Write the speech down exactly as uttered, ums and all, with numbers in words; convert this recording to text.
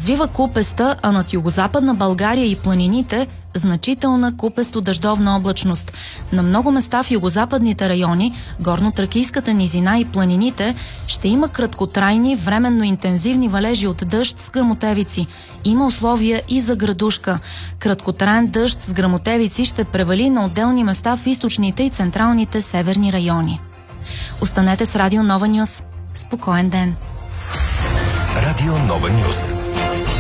развива купеста, а над югозападна България и планините значителна купесто-дъждовна облачност. На много места в югозападните райони, горно-тракийската низина и планините ще има краткотрайни, временно интензивни валежи от дъжд с гръмотевици. Има условия и за градушка. Краткотраен дъжд с гръмотевици ще превали на отделни места в източните и централните северни райони. Останете с Радио Нова Нюз. Спокоен ден! Радио Нова Нюз.